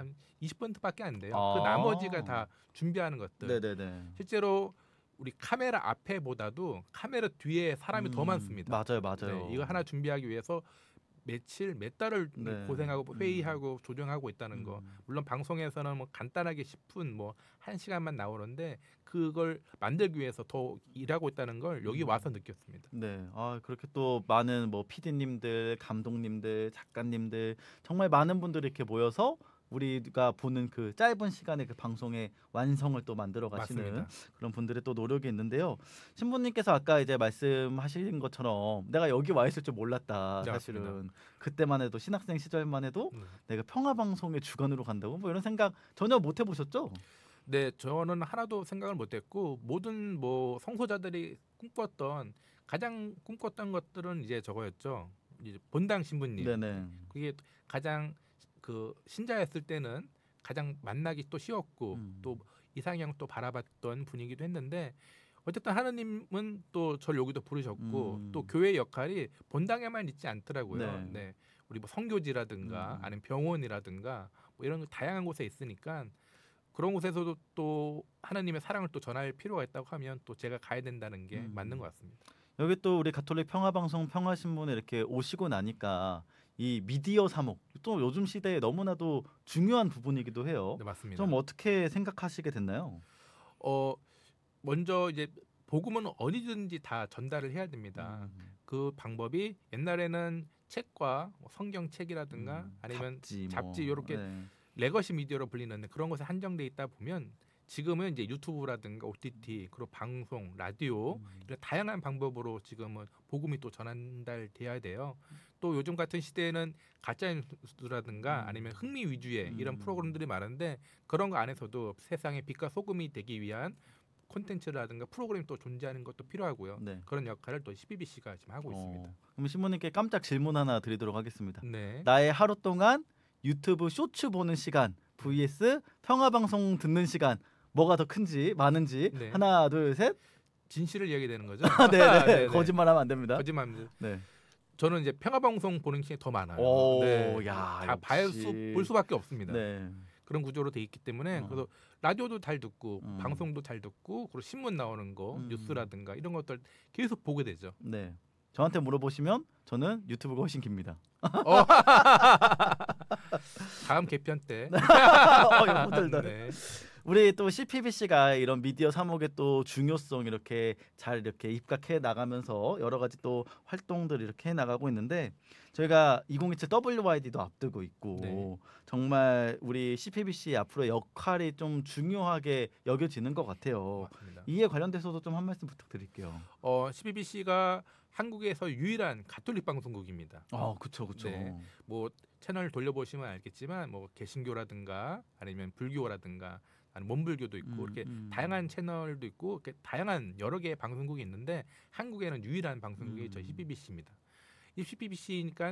한 20%밖에 안 돼요. 아. 그 나머지가 다 준비하는 것들. 네네네. 실제로 우리 카메라 앞에보다도 카메라 뒤에 사람이 더 많습니다. 맞아요, 맞아요. 네, 이거 하나 준비하기 위해서 며칠, 몇 달을 네. 고생하고 회의하고 조정하고 있다는 거. 물론 방송에서는 뭐 간단하게 10분, 뭐 1시간만 나오는데 그걸 만들기 위해서 더 일하고 있다는 걸 여기 와서 느꼈습니다. 네, 그렇게 또 많은 뭐 PD님들, 감독님들, 작가님들 정말 많은 분들이 이렇게 모여서 우리가 보는 그 짧은 시간에 그 방송의 완성을 또 만들어 가시는 맞습니다. 그런 분들의 또 노력이 있는데요. 신부님께서 아까 이제 말씀하신 것처럼 내가 여기 와 있을 줄 몰랐다. 네, 사실은 맞습니다. 그때만 해도 신학생 시절만 해도 네. 내가 평화방송의 주관으로 간다고 뭐 이런 생각 전혀 못 해보셨죠? 네, 저는 하나도 생각을 못했고 모든 뭐 성소자들이 가장 꿈꿨던 것들은 이제 저거였죠. 이제 본당 신부님. 네네. 그게 가장 그 신자였을 때는 가장 만나기 또 쉬웠고 또 이상형 또 바라봤던 분이기도 했는데 어쨌든 하느님은 또 저를 여기도 부르셨고 또 교회 역할이 본당에만 있지 않더라고요. 네. 네, 우리 뭐 성교지라든가 아니면 병원이라든가 뭐 이런 다양한 곳에 있으니까 그런 곳에서도 또 하나님의 사랑을 또 전할 필요가 있다고 하면 또 제가 가야 된다는 게 맞는 것 같습니다. 여기 또 우리 가톨릭 평화방송 평화신문에 이렇게 오시고 나니까 이 미디어 사목 또 요즘 시대에 너무나도 중요한 부분이기도 해요. 네, 맞습니다. 좀 어떻게 생각하시게 됐나요? 먼저 이제 복음은 어디든지 다 전달을 해야 됩니다. 그 방법이 옛날에는 책과 뭐 성경책이라든가 아니면 잡지 이렇게 네. 레거시 미디어로 불리는 그런 것에 한정돼 있다 보면 지금은 이제 유튜브라든가 OTT 그리고 방송, 라디오 이런 다양한 방법으로 지금은 복음이 또 전달돼야 돼요. 또 요즘 같은 시대에는 가짜 뉴스라든가 아니면 흥미 위주의 이런 프로그램들이 많은데 그런 거 안에서도 세상의 빛과 소금이 되기 위한 콘텐츠라든가 프로그램이 또 존재하는 것도 필요하고요. 네. 그런 역할을 또 CBBC가 지금 하고 있습니다. 그럼 신부님께 깜짝 질문 하나 드리도록 하겠습니다. 네. 나의 하루 동안 유튜브 쇼츠 보는 시간 vs 평화방송 듣는 시간 뭐가 더 큰지 많은지 네. 하나 둘 셋. 진실을 얘기되는 거죠. 네네. 거짓말하면 안 됩니다. 거짓말입니다. 네. 저는 이제 평화방송 보는 시간이 더 많아요. 오, 네. 야, 다 볼 수밖에 없습니다. 네. 그런 구조로 돼 있기 때문에 그래서 라디오도 잘 듣고 방송도 잘 듣고 그리고 신문 나오는 거 뉴스라든가 이런 것들 계속 보게 되죠. 네. 저한테 물어보시면 저는 유튜브가 훨씬 깁니다. 다음 개편 때. 여러분들도. 네. 우리 또 CPBC가 이런 미디어 사목의 또 중요성 이렇게 잘 이렇게 입각해 나가면서 여러 가지 또 활동들 이렇게 해 나가고 있는데 저희가 2027 WYD도 앞두고 있고 네. 정말 우리 CPBC 앞으로 역할이 좀 중요하게 여겨지는 것 같아요. 맞습니다. 이에 관련돼서도 좀 한 말씀 부탁드릴게요. CBBC가 한국에서 유일한 가톨릭 방송국입니다. 그렇죠. 네. 뭐 채널 돌려보시면 알겠지만 뭐 개신교라든가 아니면 불교라든가 아니면 원불교도 있고 이렇게 다양한 채널도 있고 이렇게 다양한 여러 개의 방송국이 있는데 한국에는 유일한 방송국이 저희 CBBC입니다. 이 CBBC니까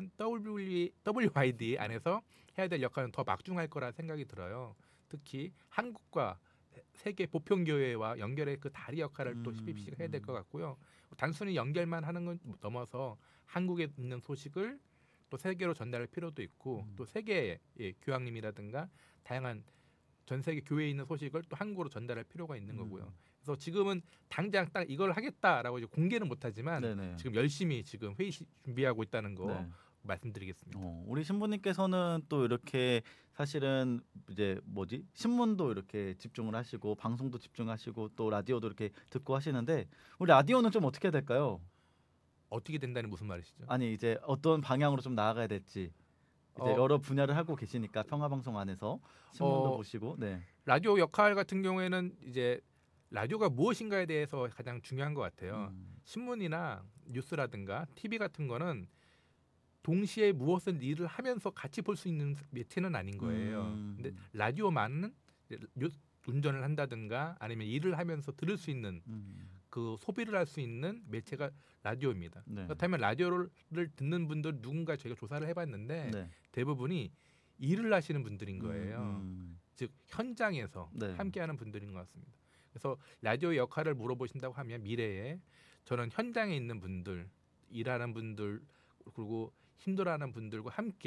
WYD 안에서 해야 될 역할은 더 막중할 거라 생각이 들어요. 특히 한국과 세계 보편교회와 연결의 그 다리 역할을 또 CBBC가 해야 될 것 같고요. 단순히 연결만 하는 건 넘어서 한국에 있는 소식을 또 세계로 전달할 필요도 있고 또 세계의 교황님이라든가 다양한 전 세계 교회에 있는 소식을 또 한국으로 전달할 필요가 있는 거고요. 그래서 지금은 당장 딱 이걸 하겠다라고 이제 공개는 못하지만 네네. 지금 열심히 지금 회의 준비하고 있다는 거 네. 말씀드리겠습니다. 우리 신부님께서는 또 이렇게 사실은 이제 신문도 이렇게 집중을 하시고 방송도 집중하시고 또 라디오도 이렇게 듣고 하시는데 우리 라디오는 좀 어떻게 해야 될까요? 어떻게 된다는 무슨 말이시죠? 아니 이제 어떤 방향으로 좀 나아가야 될지 이제 여러 분야를 하고 계시니까 평화방송 안에서 신문도 보시고 네. 라디오 역할 같은 경우에는 이제 라디오가 무엇인가에 대해서 가장 중요한 것 같아요. 신문이나 뉴스라든가 TV 같은 거는 동시에 무엇을 일을 하면서 같이 볼 수 있는 매체는 아닌 거예요. 근데 라디오만은 운전을 한다든가 아니면 일을 하면서 들을 수 있는 그 소비를 할 수 있는 매체가 라디오입니다. 네. 그렇다면 라디오를 듣는 분들 누군가 저희가 조사를 해봤는데 네. 대부분이 일을 하시는 분들인 거예요. 즉 현장에서 네. 함께하는 분들인 것 같습니다. 그래서 라디오의 역할을 물어보신다고 하면 미래에 저는 현장에 있는 분들, 일하는 분들 그리고 힘들어하는 분들과 함께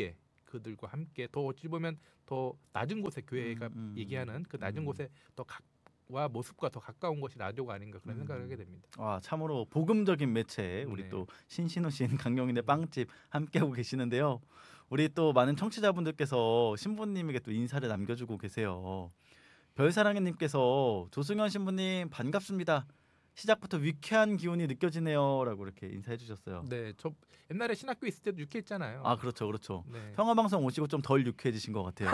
그들과 함께 더 어찌 보면 더 낮은 곳에 교회가 얘기하는 그 낮은 곳에 더 와 모습과 더 가까운 것이 라디오가 아닌가 그런 생각을 하게 됩니다. 와, 참으로 복음적인 매체 우리 네. 또 신신우신 강영인의 빵집 함께하고 계시는데요. 우리 또 많은 청취자분들께서 신부님에게 또 인사를 남겨주고 계세요. 별사랑해님께서 조승현 신부님 반갑습니다. 시작부터 유쾌한 기운이 느껴지네요라고 이렇게 인사해 주셨어요. 네, 저 옛날에 신학교 있을 때도 유쾌했잖아요. 아, 그렇죠, 그렇죠. 네. 평화방송 오시고 좀 덜 유쾌해지신 것 같아요.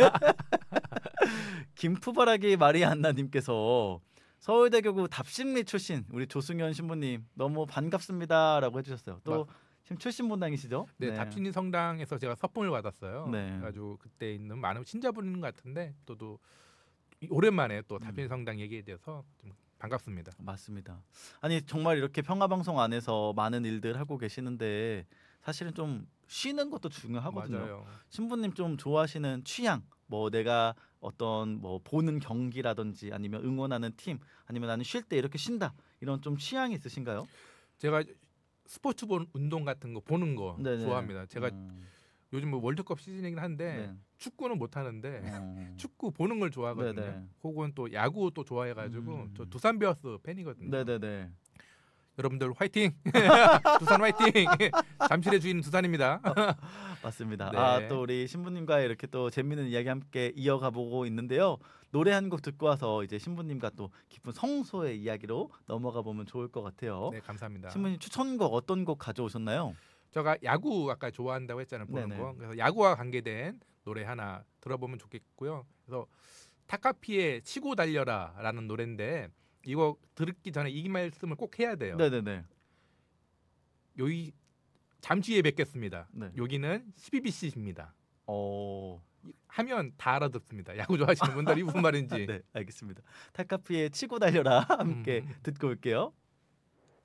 김푸바라기 마리안나님께서 서울대교구 답심리 출신 우리 조승현 신부님 너무 반갑습니다라고 해주셨어요. 또 지금 출신 분당이시죠? 네, 답신리 성당에서 제가 서품을 받았어요. 네. 그래가지고 그때 있는 많은 신자분인 것 같은데 또 오랜만에 또 답신리 성당 얘기에 대해서 좀 반갑습니다. 맞습니다. 아니 정말 이렇게 평화방송 안에서 많은 일들 하고 계시는데 사실은 좀 쉬는 것도 중요하거든요. 맞아요. 신부님 좀 좋아하시는 취향, 뭐 내가 어떤 뭐 보는 경기라든지 아니면 응원하는 팀 아니면 나는 쉴 때 이렇게 쉰다 이런 좀 취향이 있으신가요? 제가 스포츠 운동 같은 거 보는 거 네네. 좋아합니다. 제가 요즘 뭐 월드컵 시즌이긴 한데 네. 축구는 못 하는데 어. 축구 보는 걸 좋아하거든요. 네네. 혹은 또 야구 또 좋아해가지고 저 두산 베어스 팬이거든요. 네네네. 여러분들 화이팅! 두산 화이팅! 잠실의 주인 두산입니다. 맞습니다. 네. 아, 또 우리 신부님과 이렇게 또 재밌는 이야기 함께 이어가 보고 있는데요. 노래 한 곡 듣고 와서 이제 신부님과 또 깊은 성소의 이야기로 넘어가 보면 좋을 것 같아요. 네, 감사합니다. 신부님 추천곡 어떤 곡 가져오셨나요? 제가 야구 아까 좋아한다고 했잖아요. 보는 네네. 거. 그래서 야구와 관계된 노래 하나 들어보면 좋겠고요. 그래서 타카피의 치고 달려라라는 노래인데 이거 듣기 전에 이 말씀을 꼭 해야 돼요. 네네네. 여기 잠시 후에 뵙겠습니다. 네. 여기는 12BC입니다. 어. 하면 다 알아듣습니다. 야구 좋아하시는 분들이 무슨 말인지. 네, 알겠습니다. 타카피의 치고 달려라 함께 듣고 올게요.